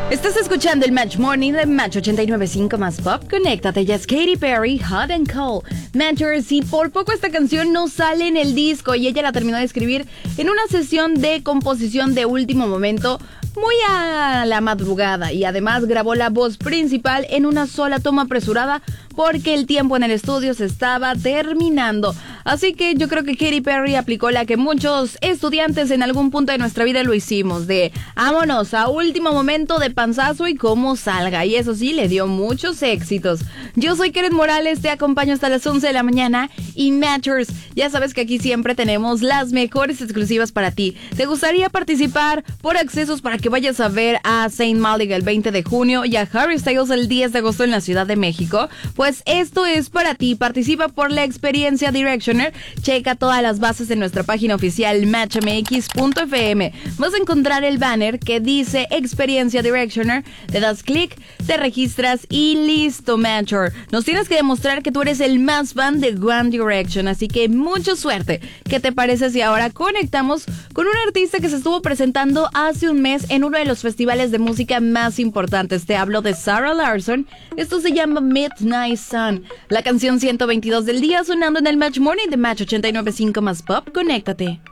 Estás escuchando el Match Morning de Match 89.5 más Pop. Conéctate, ya es Katy Perry, Hot and Cold. Matchers, y por poco esta canción no sale en el disco y ella la terminó de escribir en una sesión de composición de último momento, muy a la madrugada, y además grabó la voz principal en una sola toma apresurada porque el tiempo en el estudio se estaba terminando. Así que yo creo que Katy Perry aplicó la que muchos estudiantes en algún punto de nuestra vida lo hicimos, de vámonos a último momento de panzazo y cómo salga, y eso sí, le dio muchos éxitos. Yo soy Karen Morales, te acompaño hasta las 11 de la mañana y Matchers, ya sabes que aquí siempre tenemos las mejores exclusivas para ti. ¿Te gustaría participar por accesos para que vayas a ver a Saint Malik el 20 de junio y a Harry Styles el 10 de agosto en la Ciudad de México? Pues esto es para ti. Participa por la experiencia Directioner. Checa todas las bases en nuestra página oficial matchmx.fm. Vas a encontrar el banner que dice experiencia Directioner. Le das clic, te registras y listo, Matcher. Nos tienes que demostrar que tú eres el más fan de One Direction, así que mucha suerte. ¿Qué te parece si ahora conectamos con un artista que se estuvo presentando hace un mes en uno de los festivales de música más importantes? Te hablo de Sarah Larsson. Esto se llama Midnight Sun. La canción 122 del día sonando en el Match Morning de Match 89.5 más Pop. Conéctate.